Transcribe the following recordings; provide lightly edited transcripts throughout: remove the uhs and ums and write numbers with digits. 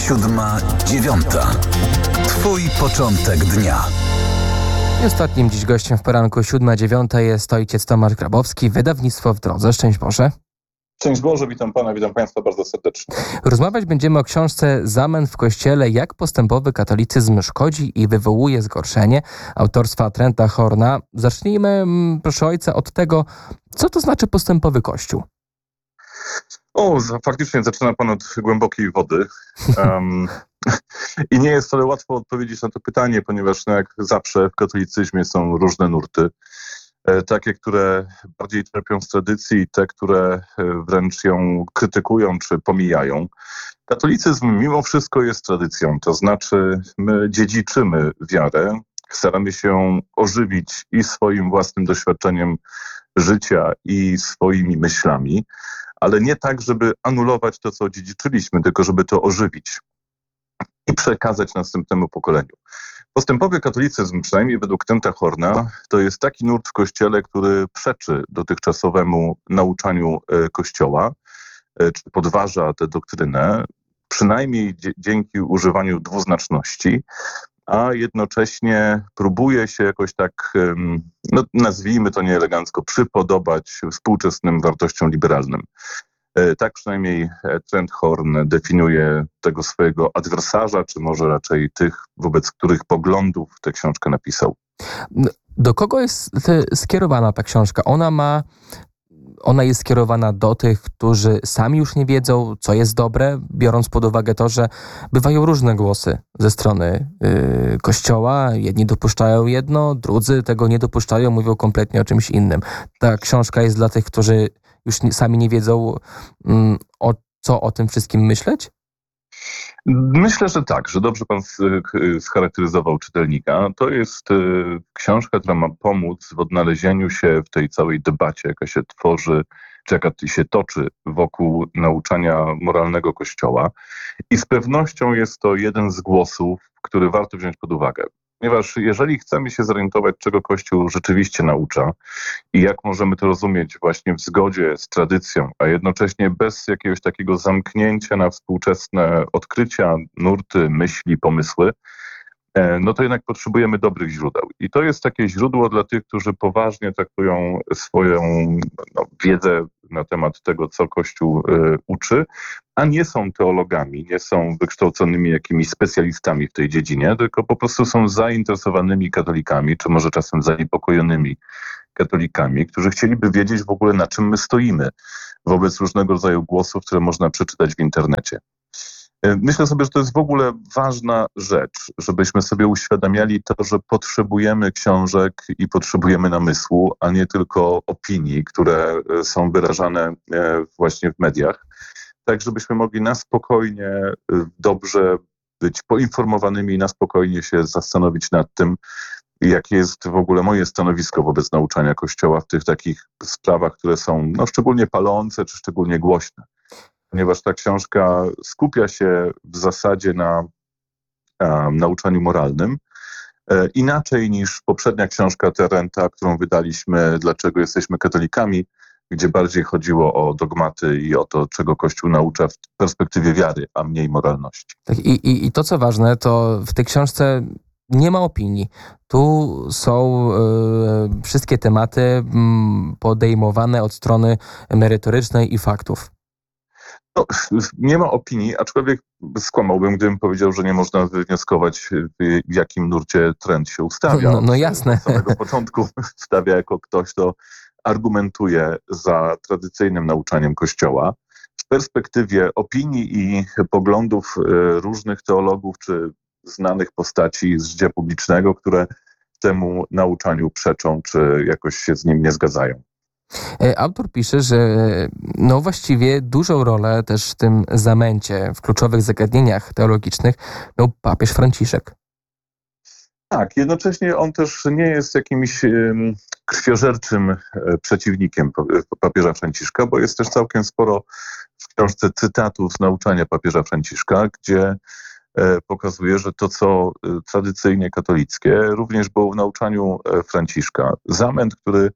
7:09. Twój początek dnia. I ostatnim dziś gościem w poranku 7:09 jest ojciec Tomasz Grabowski, wydawnictwo W Drodze. Szczęść Boże. Szczęść Boże, witam Pana, witam Państwa bardzo serdecznie. Rozmawiać będziemy o książce Zamęt w Kościele, jak postępowy katolicyzm szkodzi i wywołuje zgorszenie, autorstwa Trenta Horna. Zacznijmy, proszę ojca, od tego, co to znaczy postępowy Kościół. Faktycznie zaczyna Pan od głębokiej wody. I nie jest wcale łatwo odpowiedzieć na to pytanie, ponieważ jak zawsze w katolicyzmie są różne nurty. Takie, które bardziej czerpią z tradycji, i te, które wręcz ją krytykują czy pomijają. Katolicyzm mimo wszystko jest tradycją, to znaczy my dziedziczymy wiarę, staramy się ją ożywić i swoim własnym doświadczeniem życia i swoimi myślami, ale nie tak, żeby anulować to, co dziedziczyliśmy, tylko żeby to ożywić i przekazać następnemu pokoleniu. Postępowy katolicyzm, przynajmniej według Trenta Horna, to jest taki nurt w Kościele, który przeczy dotychczasowemu nauczaniu Kościoła, czy podważa tę doktrynę, przynajmniej dzięki używaniu dwuznaczności, a jednocześnie próbuje się jakoś tak, nazwijmy to nieelegancko, przypodobać współczesnym wartościom liberalnym. Tak przynajmniej Trent Horn definiuje tego swojego adwersarza, czy może raczej tych, wobec których poglądów tę książkę napisał. Do kogo jest skierowana ta książka? Ona jest skierowana do tych, którzy sami już nie wiedzą, co jest dobre, biorąc pod uwagę to, że bywają różne głosy ze strony Kościoła. Jedni dopuszczają jedno, drudzy tego nie dopuszczają, mówią kompletnie o czymś innym. Ta książka jest dla tych, którzy już sami nie wiedzą, co o tym wszystkim myśleć? Myślę, że tak, że dobrze Pan scharakteryzował czytelnika. To jest książka, która ma pomóc w odnalezieniu się w tej całej debacie, jaka się tworzy, czy jaka się toczy wokół nauczania moralnego Kościoła. I z pewnością jest to jeden z głosów, który warto wziąć pod uwagę. Ponieważ jeżeli chcemy się zorientować, czego Kościół rzeczywiście naucza i jak możemy to rozumieć właśnie w zgodzie z tradycją, a jednocześnie bez jakiegoś takiego zamknięcia na współczesne odkrycia, nurty, myśli, pomysły, no to jednak potrzebujemy dobrych źródeł. I to jest takie źródło dla tych, którzy poważnie traktują swoją wiedzę na temat tego, co Kościół uczy, a nie są teologami, nie są wykształconymi jakimiś specjalistami w tej dziedzinie, tylko po prostu są zainteresowanymi katolikami, czy może czasem zaniepokojonymi katolikami, którzy chcieliby wiedzieć w ogóle, na czym my stoimy wobec różnego rodzaju głosów, które można przeczytać w internecie. Myślę sobie, że to jest w ogóle ważna rzecz, żebyśmy sobie uświadamiali to, że potrzebujemy książek i potrzebujemy namysłu, a nie tylko opinii, które są wyrażane właśnie w mediach, tak żebyśmy mogli na spokojnie, dobrze być poinformowanymi i na spokojnie się zastanowić nad tym, jakie jest w ogóle moje stanowisko wobec nauczania Kościoła w tych takich sprawach, które są szczególnie palące czy szczególnie głośne. Ponieważ ta książka skupia się w zasadzie na nauczaniu moralnym. Inaczej niż poprzednia książka Trenta, którą wydaliśmy Dlaczego jesteśmy katolikami, gdzie bardziej chodziło o dogmaty i o to, czego Kościół naucza w perspektywie wiary, a mniej moralności. Tak, i to, co ważne, to w tej książce nie ma opinii. Tu są wszystkie tematy podejmowane od strony merytorycznej i faktów. Nie ma opinii, aczkolwiek skłamałbym, gdybym powiedział, że nie można wywnioskować, w jakim nurcie Trent się ustawia. No jasne. Od samego początku stawia jako ktoś, kto argumentuje za tradycyjnym nauczaniem Kościoła. W perspektywie opinii i poglądów różnych teologów czy znanych postaci z życia publicznego, które temu nauczaniu przeczą, czy jakoś się z nim nie zgadzają. Autor pisze, że właściwie dużą rolę też w tym zamęcie, w kluczowych zagadnieniach teologicznych miał papież Franciszek. Tak, jednocześnie on też nie jest jakimś krwiożerczym przeciwnikiem papieża Franciszka, bo jest też całkiem sporo w książce cytatów z nauczania papieża Franciszka, gdzie pokazuje, że to, co tradycyjnie katolickie, również było w nauczaniu Franciszka. Zamęt, który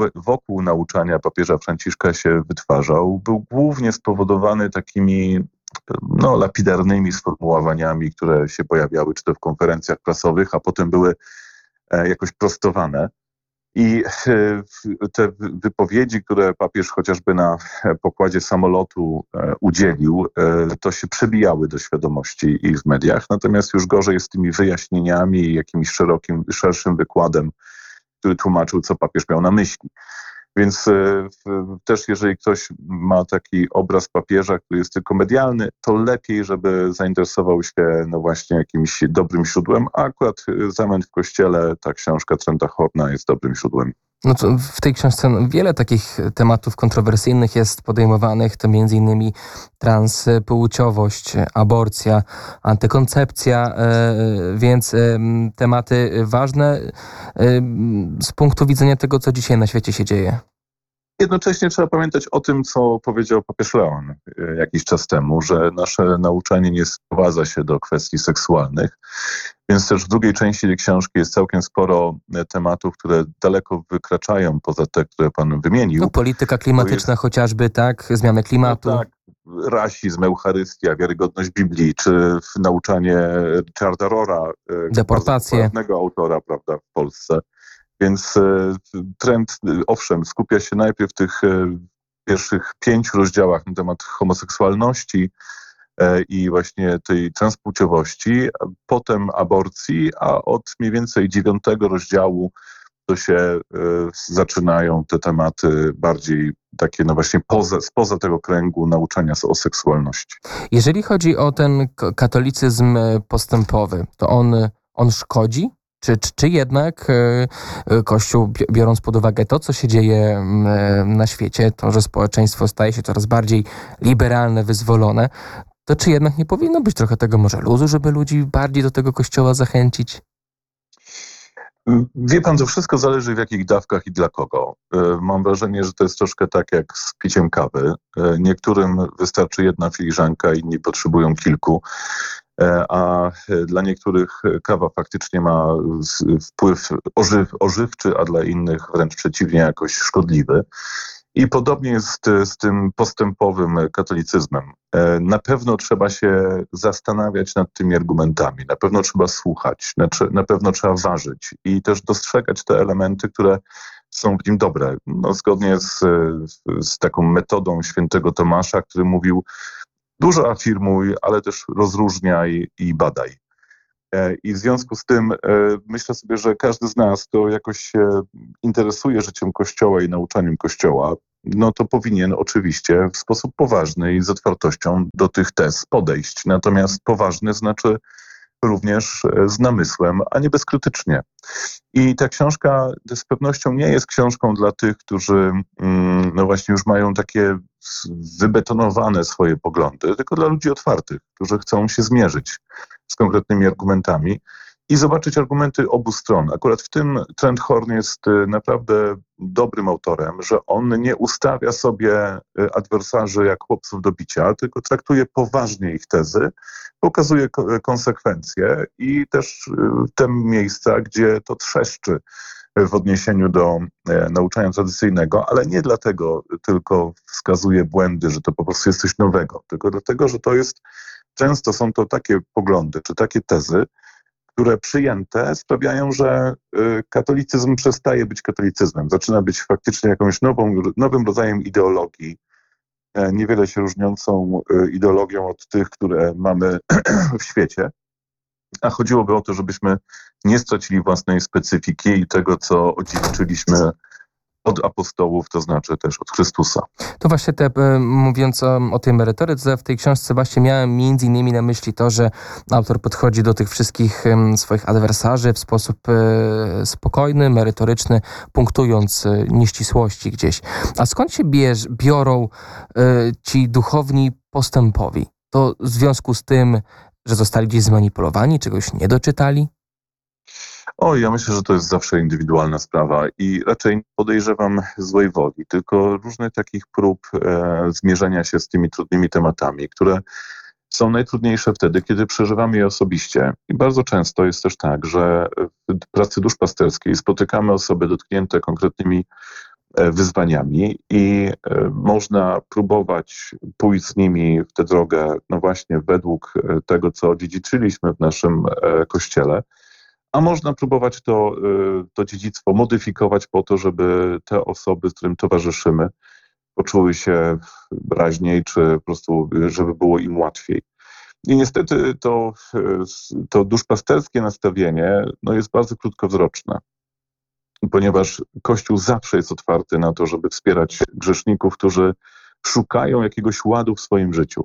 wokół nauczania papieża Franciszka się wytwarzał, był głównie spowodowany takimi lapidarnymi sformułowaniami, które się pojawiały czy to w konferencjach prasowych, a potem były jakoś prostowane. I te wypowiedzi, które papież chociażby na pokładzie samolotu udzielił, to się przebijały do świadomości i w mediach. Natomiast już gorzej jest z tymi wyjaśnieniami i jakimś szerszym wykładem, który tłumaczył, co papież miał na myśli. Więc też jeżeli ktoś ma taki obraz papieża, który jest tylko medialny, to lepiej, żeby zainteresował się właśnie jakimś dobrym źródłem, a akurat Zamęt w kościele, ta książka Trenta Horna jest dobrym źródłem. No to w tej książce wiele takich tematów kontrowersyjnych jest podejmowanych, to m.in. transpłciowość, aborcja, antykoncepcja, więc tematy ważne z punktu widzenia tego, co dzisiaj na świecie się dzieje. Jednocześnie trzeba pamiętać o tym, co powiedział papież Leon jakiś czas temu, że nasze nauczanie nie sprowadza się do kwestii seksualnych, więc też w drugiej części tej książki jest całkiem sporo tematów, które daleko wykraczają poza te, które pan wymienił. No, polityka klimatyczna chociażby, tak, zmiany klimatu. No tak, rasizm, Eucharystia, wiarygodność Biblii, czy nauczanie Richarda Rora, deportacje, popularnego autora, prawda, w Polsce. Więc trend, owszem, skupia się najpierw w tych pierwszych 5 rozdziałach na temat homoseksualności i właśnie tej transpłciowości, potem aborcji, a od mniej więcej 9 rozdziału to się zaczynają te tematy bardziej takie właśnie spoza tego kręgu nauczania o seksualności. Jeżeli chodzi o ten katolicyzm postępowy, to on szkodzi? Czy jednak Kościół, biorąc pod uwagę to, co się dzieje na świecie, to, że społeczeństwo staje się coraz bardziej liberalne, wyzwolone, to czy jednak nie powinno być trochę tego może luzu, żeby ludzi bardziej do tego Kościoła zachęcić? Wie pan, to wszystko zależy w jakich dawkach i dla kogo. Mam wrażenie, że to jest troszkę tak jak z piciem kawy. Niektórym wystarczy jedna filiżanka, inni potrzebują kilku. A dla niektórych kawa faktycznie ma wpływ ożywczy, a dla innych wręcz przeciwnie, jakoś szkodliwy. I podobnie jest z tym postępowym katolicyzmem. Na pewno trzeba się zastanawiać nad tymi argumentami, na pewno trzeba słuchać, na pewno trzeba ważyć i też dostrzegać te elementy, które są w nim dobre. No, zgodnie z taką metodą świętego Tomasza, który mówił: dużo afirmuj, ale też rozróżniaj i badaj. I w związku z tym myślę sobie, że każdy z nas, kto jakoś się interesuje życiem Kościoła i nauczaniem Kościoła, no to powinien oczywiście w sposób poważny i z otwartością do tych tez podejść. Natomiast poważny znaczy również z namysłem, a nie bezkrytycznie. I ta książka z pewnością nie jest książką dla tych, którzy no właśnie już mają takie wybetonowane swoje poglądy, tylko dla ludzi otwartych, którzy chcą się zmierzyć z konkretnymi argumentami i zobaczyć argumenty obu stron. Akurat w tym Trent Horn jest naprawdę dobrym autorem, że on nie ustawia sobie adwersarzy jak chłopców do bicia, tylko traktuje poważnie ich tezy, pokazuje konsekwencje i też te miejsca, gdzie to trzeszczy w odniesieniu do nauczania tradycyjnego, ale nie dlatego tylko wskazuje błędy, że to po prostu jest coś nowego, tylko dlatego, że to jest, często są to takie poglądy czy takie tezy, które przyjęte sprawiają, że katolicyzm przestaje być katolicyzmem, zaczyna być faktycznie jakąś nowym rodzajem ideologii, niewiele się różniącą ideologią od tych, które mamy w świecie. A chodziłoby o to, żebyśmy nie stracili własnej specyfiki i tego, co odziedziczyliśmy od apostołów, to znaczy też od Chrystusa. To właśnie mówiąc o tej merytoryce, w tej książce właśnie miałem między innymi na myśli to, że autor podchodzi do tych wszystkich swoich adwersarzy w sposób spokojny, merytoryczny, punktując nieścisłości gdzieś. A skąd się biorą ci duchowni postępowi? To w związku z tym, że zostali gdzieś zmanipulowani, czegoś nie doczytali? Ja myślę, że to jest zawsze indywidualna sprawa i raczej nie podejrzewam złej woli, tylko różnych takich prób zmierzenia się z tymi trudnymi tematami, które są najtrudniejsze wtedy, kiedy przeżywamy je osobiście. I bardzo często jest też tak, że w pracy duszpasterskiej spotykamy osoby dotknięte konkretnymi wyzwaniami i można próbować pójść z nimi w tę drogę, no właśnie według tego, co dziedziczyliśmy w naszym Kościele, a można próbować to dziedzictwo modyfikować po to, żeby te osoby, z którym towarzyszymy, poczuły się raźniej, czy po prostu, żeby było im łatwiej. I niestety to duszpasterskie nastawienie jest bardzo krótkowzroczne, ponieważ Kościół zawsze jest otwarty na to, żeby wspierać grzeszników, którzy szukają jakiegoś ładu w swoim życiu.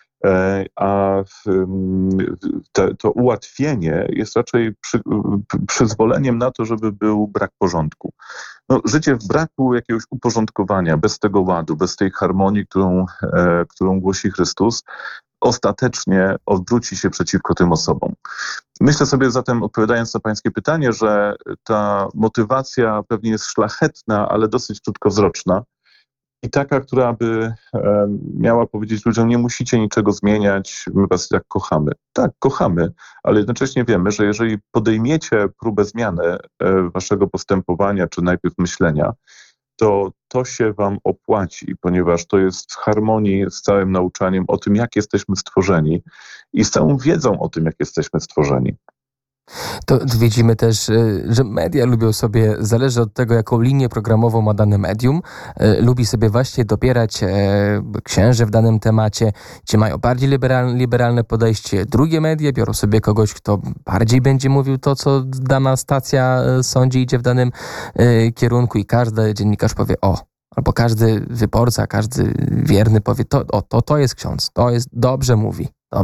To ułatwienie jest raczej przyzwoleniem na to, żeby był brak porządku. Życie w braku jakiegoś uporządkowania, bez tego ładu, bez tej harmonii, którą głosi Chrystus, ostatecznie odwróci się przeciwko tym osobom. Myślę sobie zatem, odpowiadając na pańskie pytanie, że ta motywacja pewnie jest szlachetna, ale dosyć krótkowzroczna i taka, która by miała powiedzieć ludziom, nie musicie niczego zmieniać, my was tak kochamy. Tak, kochamy, ale jednocześnie wiemy, że jeżeli podejmiecie próbę zmiany waszego postępowania, czy najpierw myślenia, to się wam opłaci, ponieważ to jest w harmonii z całym nauczaniem o tym, jak jesteśmy stworzeni i z całą wiedzą o tym, jak jesteśmy stworzeni. To widzimy też, że media lubią sobie, zależy od tego, jaką linię programową ma dane medium, lubi sobie właśnie dopierać księży w danym temacie, ci mają bardziej liberalne podejście. Drugie media biorą sobie kogoś, kto bardziej będzie mówił to, co dana stacja sądzi, idzie w danym kierunku i każdy dziennikarz powie albo każdy wyborca, każdy wierny powie to jest ksiądz, to jest, dobrze mówi.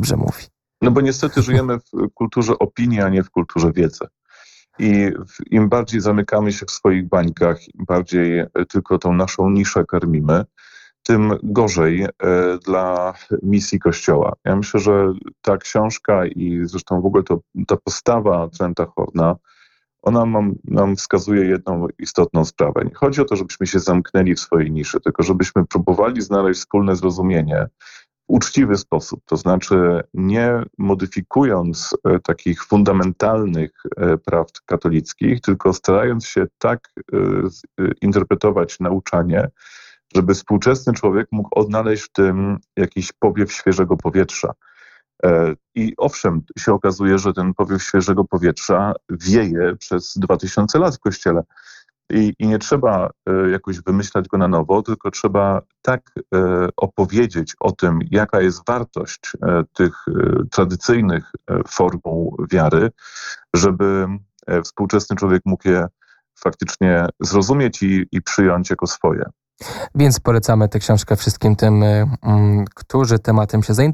Bo niestety żyjemy w kulturze opinii, a nie w kulturze wiedzy. I im bardziej zamykamy się w swoich bańkach, im bardziej tylko tą naszą niszę karmimy, tym gorzej dla misji Kościoła. Ja myślę, że ta książka i zresztą w ogóle ta postawa Trenta Horna, ona nam wskazuje jedną istotną sprawę. Nie chodzi o to, żebyśmy się zamknęli w swojej niszy, tylko żebyśmy próbowali znaleźć wspólne zrozumienie w uczciwy sposób, to znaczy nie modyfikując takich fundamentalnych praw katolickich, tylko starając się tak interpretować nauczanie, żeby współczesny człowiek mógł odnaleźć w tym jakiś powiew świeżego powietrza. I owszem, się okazuje, że ten powiew świeżego powietrza wieje przez 2000 lat w Kościele. I nie trzeba jakoś wymyślać go na nowo, tylko trzeba tak opowiedzieć o tym, jaka jest wartość tych tradycyjnych formuł wiary, żeby współczesny człowiek mógł je faktycznie zrozumieć i przyjąć jako swoje. Więc polecamy tę książkę wszystkim tym, którzy tematem się zainteresują.